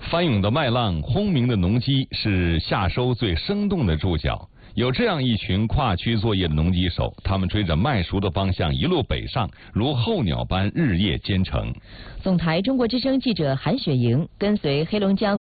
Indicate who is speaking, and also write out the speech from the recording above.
Speaker 1: 翻涌的麦浪，轰鸣的农机，是夏收最生动的注脚。有这样一群跨区作业的农机手，他们追着麦熟的方向一路北上，如候鸟般日夜兼程。
Speaker 2: 总台中国之声记者韩雪莹跟随黑龙江